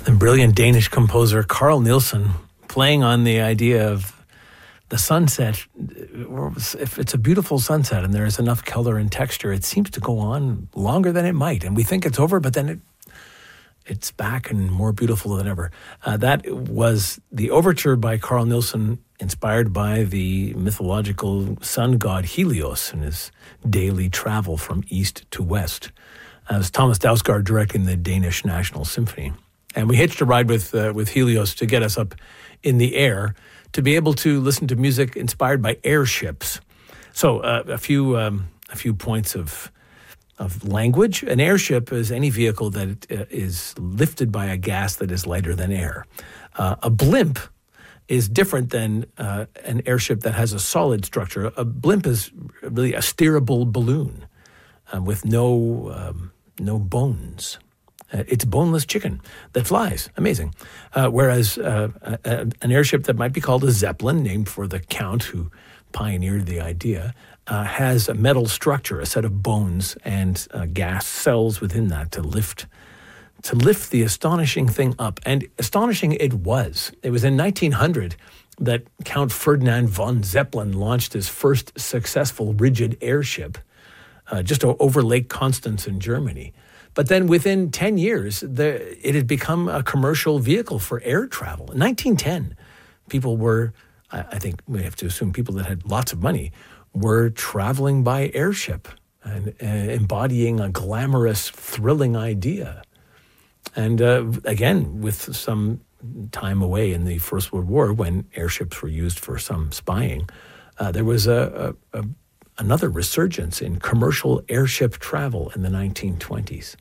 The brilliant Danish composer Carl Nielsen playing on the idea of the sunset. If it's a beautiful sunset and there's enough color and texture, it seems to go on longer than it might. And we think it's over, but then it's back and more beautiful than ever. That was the overture by Carl Nielsen, inspired by the mythological sun god Helios and his daily travel from east to west. It was Thomas Dausgaard directing the Danish National Symphony. And we hitched a ride with Helios to get us up in the air to be able to listen to music inspired by airships. So a few points of language. An airship is any vehicle that is lifted by a gas that is lighter than air. A blimp is different than an airship that has a solid structure. A blimp is really a steerable balloon with no bones. It's boneless chicken that flies. Amazing. Whereas an airship that might be called a Zeppelin, named for the Count who pioneered the idea, has a metal structure, a set of bones and gas cells within that to lift the astonishing thing up. And astonishing it was. It was in 1900 that Count Ferdinand von Zeppelin launched his first successful rigid airship just over Lake Constance in Germany. But then within 10 years, it had become a commercial vehicle for air travel. In 1910, people were, I think we have to assume people that had lots of money, were traveling by airship and embodying a glamorous, thrilling idea. And again, with some time away in the First World War, when airships were used for some spying, there was another resurgence in commercial airship travel in the 1920s.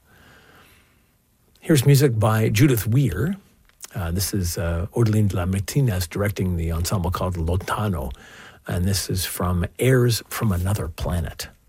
Here's music by Judith Weir. This is Odeline de la Martinez directing the ensemble called Lontano. And this is from Airs from Another Planet.